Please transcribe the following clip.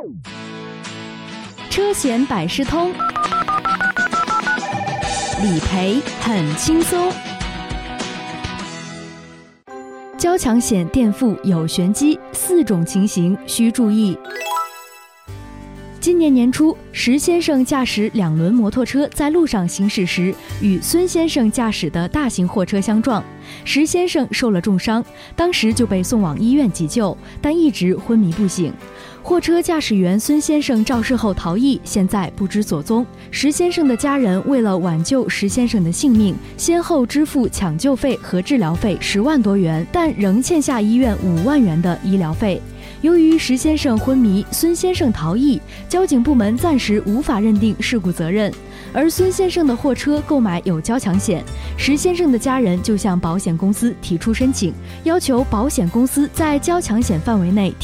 车险百事通，理赔很轻松。交强险垫付有玄机，4种情形需注意。今年年初，石先生驾驶2轮摩托车在路上行驶时，与孙先生驾驶的大型货车相撞，石先生受了重伤，当时就被送往医院急救，但一直昏迷不醒。货车驾驶员孙先生肇事后逃逸，现在不知所踪。石先生的家人为了挽救石先生的性命，先后支付抢救费和治疗费10万多元，但仍欠下医院5万元的医疗费。由于石先生昏迷，孙先生逃逸，交警部门暂时无法认定事故责任。而孙先生的货车购买有交强险，石先生的家人就向保险公司提出申请，要求保险公司在交强险范围内